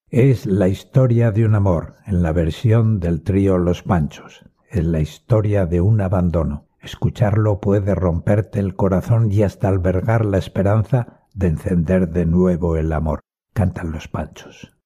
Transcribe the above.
Es la historia de un amor, en la versión del trío Los Panchos. Es la historia de un abandono. Escucharlo puede romperte el corazón y hasta albergar la esperanza de encender de nuevo el amor. Cantan Los Panchos.